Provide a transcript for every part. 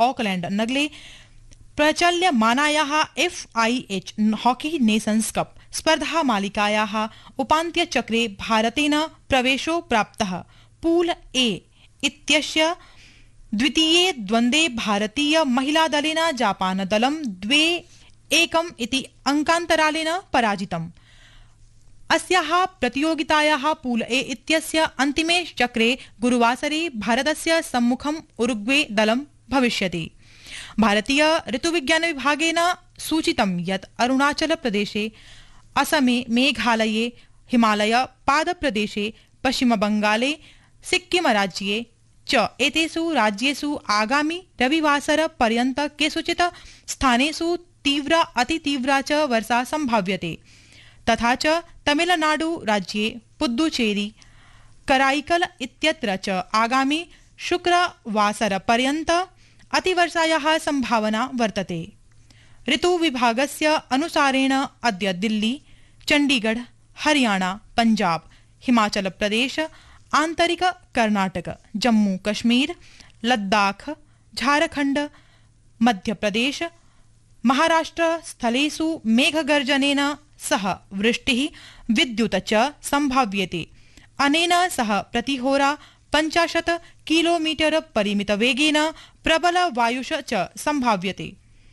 Auckland नगरे प्रचाल्यमानायाः FIH hockey nations cup स्पर्धा मालिकायाः उपान्त्यचक्रे भारतेन प्रवेशो प्राप्तः। पूल ए इत्यस्य द्वितीये द्वन्द्वे भारतीय महिलादलेन जापानदलं 2-1 इति अंकान्तरालेन पराजितम्। अस्याः प्रतियोगितायाः पूल ए इत्यस्य अन्तिमे चक्रे गुरुवासरे भारतस्य सम्मुखम् उरुग्वे दलं भविष्यति। भारतीय ऋतुविज्ञान विभागेन सूचितं यत् अरुणाचलप्रदेशे, असमे, मेघालये, हिमालय पादप्रदेशे, पश्चिमबंगाले, सिक्किमराज्ये च एतेषु राज्येषु आगामि रविवासर पर्यन्त केषुचित् स्थानेषु तीव्रा अतितीव्रा च वर्षा संभाव्यते। तथा च तमिलनाडु राज्ये पुद्दुचेरी, कराईकल इत्यत्र च आगामि शुक्रवासर पर्यन्त अतिवर्षायाः संभावना वर्तते। ऋतुविभागस्य अनुसारेण अद्य दिल्ली, चंडीगढ़, हरियाणा, पंजाब, हिमाचल प्रदेश, आंतरिक कर्नाटक, जम्मू कश्मीर, लद्दाख, झारखंड, मध्य प्रदेश, महाराष्ट्र स्थलेषु मेघगर्जनेन सह वृष्टिः, विद्युत च संभाव्यते। अनेन सह प्रतिहोरा 50 किलोमीटर परिमितवेगेन प्रबल वायुष च संभाव्यते।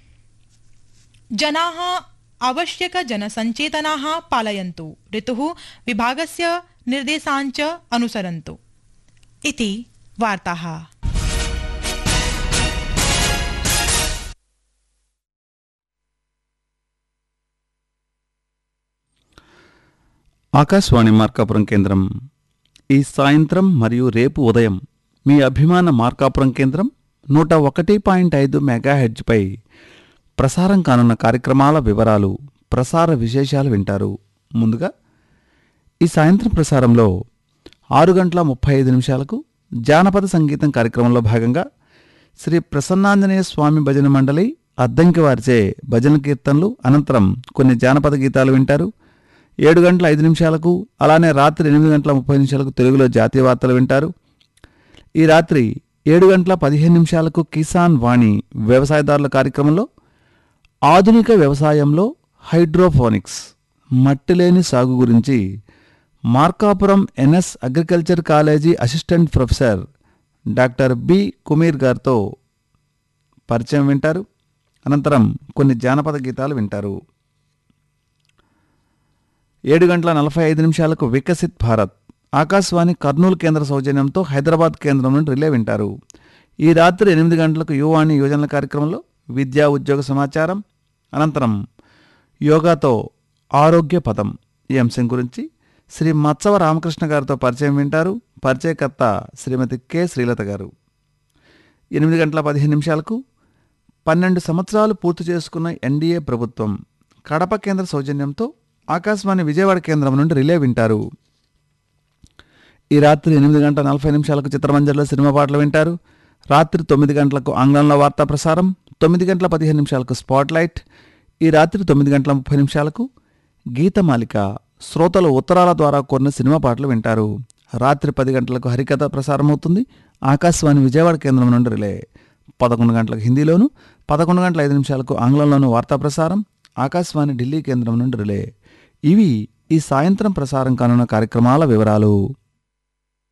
जनाः आवश्यक जनसंचेतनाः पालयन्तु, ऋतुः विभागस्य निर्देशान् च अनुसरन्तु। इति वार्ताः। ఆకాశవాణి మార్కాపురం కేంద్రం ఈ సాయంత్రం మరియు రేపు ఉదయం మీ అభిమాన మార్కాపురం కేంద్రం 101.5 మెగాహెర్ట్జ్పై ప్రసారం కానున్న కార్యక్రమాల వివరాలు, ప్రసార విశేషాలు వింటారు. ముందుగా ఈ సాయంత్రం ప్రసారంలో 6:35 జానపద సంగీతం కార్యక్రమంలో భాగంగా శ్రీ ప్రసన్నాంజనేయ స్వామి భజన మండలి అద్దంకి వారిచే భజన కీర్తనలు, అనంతరం కొన్ని జానపద గీతాలు వింటారు. 7:05 అలానే రాత్రి 8:30 తెలుగులో జాతీయ వార్తలు వింటారు. ఈ రాత్రి 7:15 కిసాన్ వాణి వ్యవసాయదారుల కార్యక్రమంలో ఆధునిక వ్యవసాయంలో హైడ్రోఫోనిక్స్ మట్టిలేని సాగు గురించి Markapuram NS agriculture college assistant professor doctor B కుమీర్ గారితో పరిచయం వింటారు. అనంతరం కొన్ని జానపద గీతాలు వింటారు. 7:45 వికసిత్ భారత్ ఆకాశవాణి కర్నూలు కేంద్ర సౌజన్యంతో హైదరాబాద్ కేంద్రం నుండి రిలే వింటారు. ఈ రాత్రి 8 యువాణి యోజనల కార్యక్రమంలో విద్యా ఉద్యోగ సమాచారం, అనంతరం యోగాతో ఆరోగ్య పదం ఈ అంశం గురించి శ్రీ మత్సవ రామకృష్ణ గారితో పరిచయం వింటారు. పరిచయకర్త శ్రీమతి కె శ్రీలత గారు. 8:15 12 సంవత్సరాలు పూర్తి చేసుకున్న ఎన్డీఏ ప్రభుత్వం కడప కేంద్ర సౌజన్యంతో ఆకాశవాణి విజయవాడ కేంద్రం నుండి రిలే వింటారు. ఈ రాత్రి 8:40 చిత్రమంజరిలో సినిమా పాటలు వింటారు. రాత్రి 9 ఆంగ్లంలో వార్తా ప్రసారం, 9:15 స్పాట్లైట్. ఈ రాత్రి 9:30 గీతమాలిక శ్రోతలు ఉత్తరాల ద్వారా కోరిన సినిమా పాటలు వింటారు. రాత్రి 10 హరికథ ప్రసారమవుతుంది. ఆకాశవాణి విజయవాడ కేంద్రం నుండి రిలే. 11 హిందీలోను, 11:05 ఆంగ్లంలోను వార్తా ప్రసారం, ఆకాశవాణి ఢిల్లీ కేంద్రం నుండి రిలే. ఇవి ఈ సాయంత్రం ప్రసారం కానున్న కార్యక్రమాల వివరాలు.